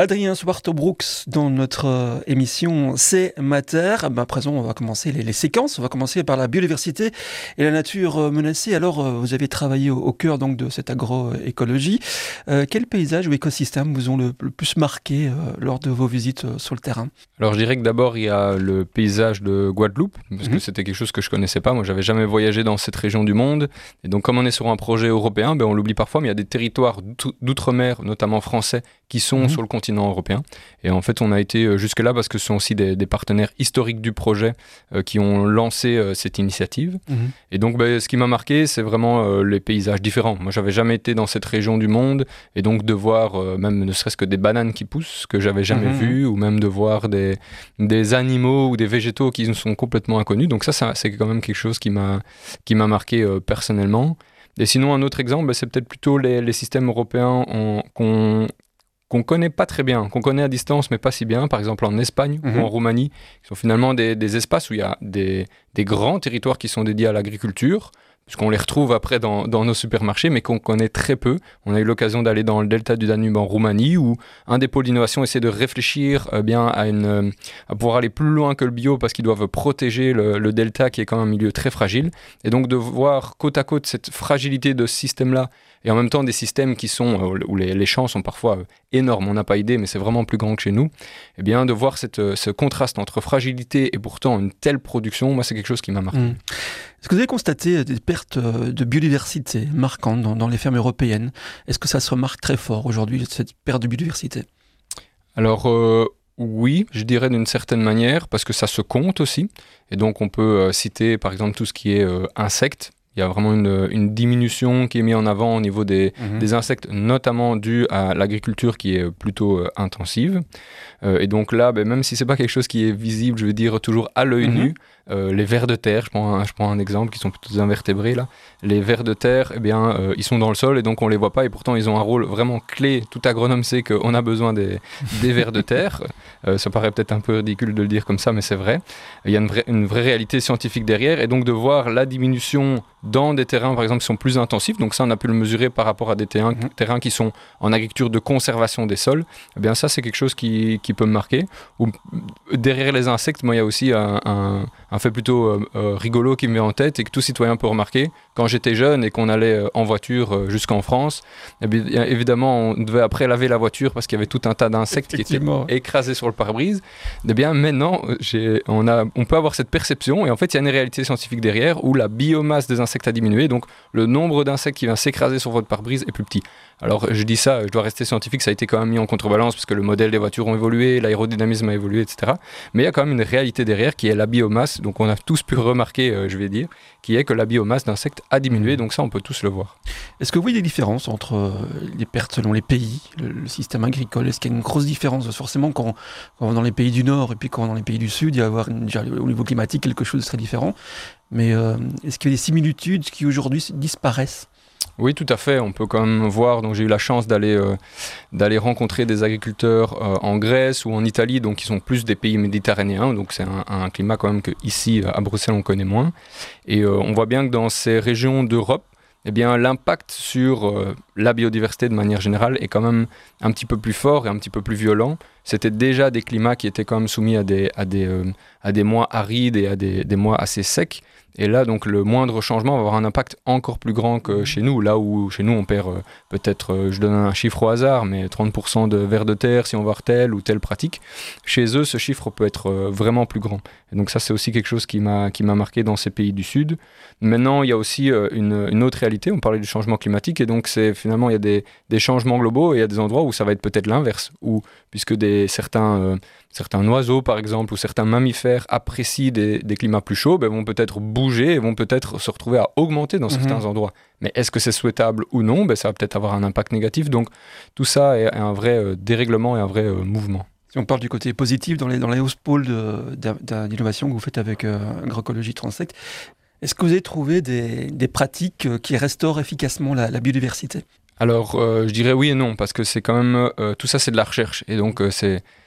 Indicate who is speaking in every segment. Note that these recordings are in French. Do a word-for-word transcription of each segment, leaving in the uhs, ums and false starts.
Speaker 1: Adrien Swartho-Brooks dans notre euh, émission C'est Mater. Ben, à présent, on va commencer les, les séquences. On va commencer par la biodiversité et la nature euh, menacée. Alors, euh, vous avez travaillé au, au cœur donc, de cette agroécologie. Euh, quels paysages ou écosystèmes vous ont le, le plus marqué euh, lors de vos visites euh, sur le terrain ?
Speaker 2: Alors, je dirais que d'abord, il y a le paysage de Guadeloupe, parce mmh. que c'était quelque chose que je ne connaissais pas. Moi, je n'avais jamais voyagé dans cette région du monde. Et donc, comme on est sur un projet européen, ben, on l'oublie parfois, mais il y a des territoires d'outre-mer, notamment français, qui sont mmh. sur le continent européen. Et en fait, on a été jusque-là parce que ce sont aussi des, des partenaires historiques du projet euh, qui ont lancé euh, cette initiative. Mmh. Et donc, bah, ce qui m'a marqué, c'est vraiment euh, les paysages différents. Moi, j'avais jamais été dans cette région du monde, et donc de voir euh, même ne serait-ce que des bananes qui poussent, que j'avais jamais mmh. vues, ou même de voir des, des animaux ou des végétaux qui nous sont complètement inconnus. Donc ça, ça c'est quand même quelque chose qui m'a, qui m'a marqué euh, personnellement. Et sinon, un autre exemple, bah, c'est peut-être plutôt les, les systèmes européens en, qu'on qu'on connaît pas très bien, qu'on connaît à distance mais pas si bien, par exemple en Espagne mmh. ou en Roumanie, qui sont finalement des, des espaces où il y a des, des grands territoires qui sont dédiés à l'agriculture, puisqu'on les retrouve après dans, dans nos supermarchés, mais qu'on connaît très peu. On a eu l'occasion d'aller dans le delta du Danube en Roumanie, où un des pôles d'innovation essaie de réfléchir euh, bien à, une, euh, à pouvoir aller plus loin que le bio, parce qu'ils doivent protéger le, le delta, qui est quand même un milieu très fragile. Et donc de voir côte à côte cette fragilité de ce système-là, et en même temps des systèmes qui sont, euh, où les, les champs sont parfois euh, énormes, on n'a pas idée, mais c'est vraiment plus grand que chez nous, et bien de voir cette, euh, ce contraste entre fragilité et pourtant une telle production, moi c'est quelque chose qui m'a marqué. Mmh.
Speaker 1: Est-ce que vous avez constaté des pertes de biodiversité marquantes dans, dans les fermes européennes ? Est-ce que ça se remarque très fort aujourd'hui, cette perte de biodiversité ?
Speaker 2: Alors euh, oui, je dirais d'une certaine manière, parce que ça se compte aussi. Et donc on peut euh, citer par exemple tout ce qui est euh, insectes. Il y a vraiment une, une diminution qui est mise en avant au niveau des, mmh. des insectes, notamment due à l'agriculture qui est plutôt euh, intensive. Euh, et donc là, ben, même si ce n'est pas quelque chose qui est visible, je veux dire toujours à l'œil mmh. nu, euh, les vers de terre, je prends, un, je prends un exemple, qui sont plutôt des invertébrés, là. Les vers de terre, eh bien, euh, ils sont dans le sol et donc on ne les voit pas, et pourtant ils ont un rôle vraiment clé. Tout agronome sait qu'on a besoin des, des vers de terre. Euh, ça paraît peut-être un peu ridicule de le dire comme ça, mais c'est vrai. Il y a une vraie, une vraie réalité scientifique derrière, et donc de voir la diminution dans des terrains, par exemple, qui sont plus intensifs, donc ça, on a pu le mesurer par rapport à des terrains, mmh. terrains qui sont en agriculture de conservation des sols, eh bien ça, c'est quelque chose qui, qui peut me marquer. Ou, derrière les insectes, moi, il y a aussi un, un, un fait plutôt euh, euh, rigolo qui me vient en tête, et que tout citoyen peut remarquer. Quand j'étais jeune et qu'on allait euh, en voiture euh, jusqu'en France, eh bien, évidemment, on devait après laver la voiture parce qu'il y avait tout un tas d'insectes qui étaient écrasés sur le pare-brise. Eh bien, maintenant, j'ai, on, a, on peut avoir cette perception, et en fait, il y a une réalité scientifique derrière, où la biomasse des insectes a diminué, donc le nombre d'insectes qui vient s'écraser sur votre pare-brise est plus petit. Alors je dis ça, je dois rester scientifique, ça a été quand même mis en contrebalance parce que le modèle des voitures ont évolué, l'aérodynamisme a évolué, et cetera. Mais il y a quand même une réalité derrière qui est la biomasse, donc on a tous pu remarquer, euh, je vais dire, qui est que la biomasse d'insectes a diminué, donc ça on peut tous le voir.
Speaker 1: Est-ce que vous voyez des différences entre euh, les pertes selon les pays, le, le système agricole ? Est-ce qu'il y a une grosse différence ? Forcément, quand, quand on va dans les pays du Nord et puis quand on va dans les pays du Sud, il va y avoir une, déjà, au niveau climatique quelque chose de très différent. Mais euh, est-ce qu'il y a des similitudes qui aujourd'hui disparaissent ?
Speaker 2: Oui, tout à fait. On peut quand même voir. Donc, j'ai eu la chance d'aller, euh, d'aller rencontrer des agriculteurs euh, en Grèce ou en Italie, donc qui sont plus des pays méditerranéens. Donc, c'est un, un climat quand même qu'ici, à Bruxelles, on connaît moins. Et euh, on voit bien que dans ces régions d'Europe, eh bien, l'impact sur euh, la biodiversité de manière générale est quand même un petit peu plus fort et un petit peu plus violent. C'était déjà des climats qui étaient quand même soumis à des, à des, euh, à des mois arides et à des, des mois assez secs. Et là, donc, le moindre changement va avoir un impact encore plus grand que chez nous. Là où, chez nous, on perd euh, peut-être, euh, je donne un chiffre au hasard, mais trente pour cent de vers de terre si on va voir telle ou telle pratique. Chez eux, ce chiffre peut être euh, vraiment plus grand. Et donc ça, c'est aussi quelque chose qui m'a, qui m'a marqué dans ces pays du Sud. Maintenant, il y a aussi euh, une, une autre réalité. On parlait du changement climatique, et donc c'est, finalement, il y a des, des changements globaux, et il y a des endroits où ça va être peut-être l'inverse, où, puisque des, certains... Euh, Certains oiseaux, par exemple, ou certains mammifères apprécient des, des climats plus chauds, ben, vont peut-être bouger et vont peut-être se retrouver à augmenter dans mmh. certains endroits. Mais est-ce que c'est souhaitable ou non ? Ben, ça va peut-être avoir un impact négatif. Donc, tout ça est un vrai euh, dérèglement et un vrai euh, mouvement.
Speaker 1: Si on parle du côté positif, dans les, dans les hauts pôles de, de, d'innovation que vous faites avec euh, Agroécologie Transect, est-ce que vous avez trouvé des, des pratiques qui restaurent efficacement la, la biodiversité ?
Speaker 2: Alors, euh, je dirais oui et non, parce que c'est quand même... Euh, tout ça, c'est de la recherche. Et donc, euh, c'est...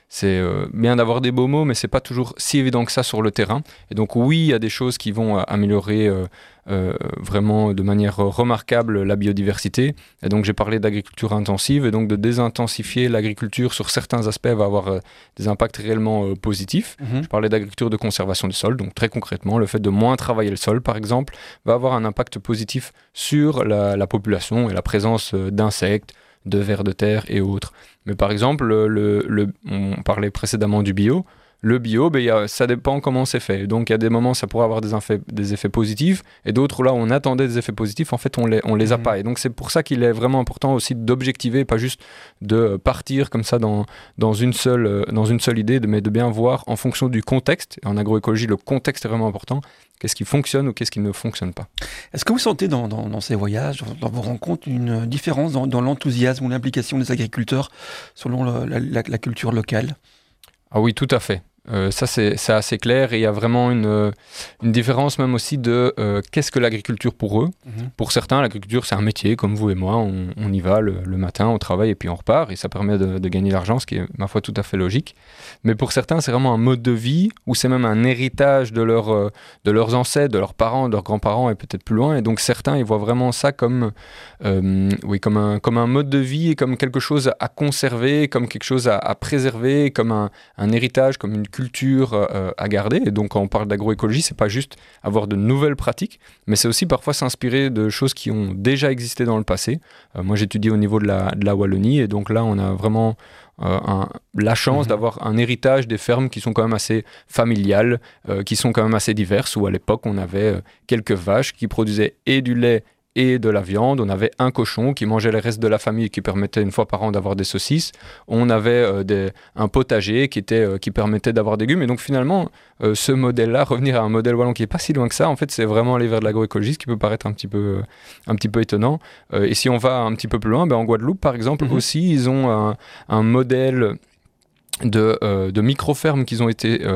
Speaker 2: c'est euh, bien d'avoir des beaux mots, mais c'est pas toujours si évident que ça sur le terrain. Et donc oui, il y a des choses qui vont euh, améliorer euh, euh, vraiment de manière remarquable la biodiversité. Et donc j'ai parlé d'agriculture intensive, et donc de désintensifier l'agriculture sur certains aspects va avoir euh, des impacts réellement euh, positifs. Mmh. Je parlais d'agriculture de conservation du sol, donc très concrètement, le fait de moins travailler le sol, par exemple, va avoir un impact positif sur la, la population et la présence euh, d'insectes, de vers de terre et autres. Mais par exemple, le, le, on parlait précédemment du bio. Le bio, ben, y a, ça dépend comment c'est fait. Donc il y a des moments ça pourrait avoir des effets, des effets positifs, et d'autres là où on attendait des effets positifs, en fait on les, on les a mmh. pas. Et donc c'est pour ça qu'il est vraiment important aussi d'objectiver, pas juste de partir comme ça dans, dans, une, seule, dans une seule idée, mais de bien voir en fonction du contexte. Et en agroécologie, le contexte est vraiment important. Qu'est-ce qui fonctionne ou qu'est-ce qui ne fonctionne pas.
Speaker 1: Est-ce que vous sentez dans, dans, dans ces voyages, dans vos rencontres, une différence dans, dans l'enthousiasme ou l'implication des agriculteurs selon le, la, la, la culture locale ?
Speaker 2: Ah oui, tout à fait. Euh, ça, c'est, c'est assez clair, et il y a vraiment une, une différence même aussi de euh, qu'est-ce que l'agriculture pour eux. Mmh. Pour certains, l'agriculture, c'est un métier, comme vous et moi. On, on y va le, le matin, on travaille et puis on repart, et ça permet de, de gagner de l'argent, ce qui est, ma foi, tout à fait logique. Mais pour certains, c'est vraiment un mode de vie, ou c'est même un héritage de, leur, euh, de leurs ancêtres, de leurs parents, de leurs grands-parents, et peut-être plus loin. Et donc certains, ils voient vraiment ça comme, euh, oui, comme, un, comme un mode de vie, et comme quelque chose à conserver, comme quelque chose à, à préserver, comme un, un héritage, comme une culture euh, à garder. Et donc quand on parle d'agroécologie, c'est pas juste avoir de nouvelles pratiques, mais c'est aussi parfois s'inspirer de choses qui ont déjà existé dans le passé. Euh, moi j'étudie au niveau de la, de la Wallonie, et donc là on a vraiment euh, un, la chance mmh. d'avoir un héritage des fermes qui sont quand même assez familiales, euh, qui sont quand même assez diverses, où à l'époque on avait euh, quelques vaches qui produisaient et du lait et de la viande. On avait un cochon qui mangeait les restes de la famille, qui permettait une fois par an d'avoir des saucisses. On avait euh, des, un potager qui, était, euh, qui permettait d'avoir des légumes. Et donc finalement, euh, ce modèle-là, revenir à un modèle wallon qui n'est pas si loin que ça, en fait, c'est vraiment aller vers de l'agroécologie, ce qui peut paraître un petit peu, euh, un petit peu étonnant. Euh, et si on va un petit peu plus loin, ben, en Guadeloupe, par exemple, mmh. aussi, ils ont un, un modèle de, euh, de micro-fermes qui ont été... Euh,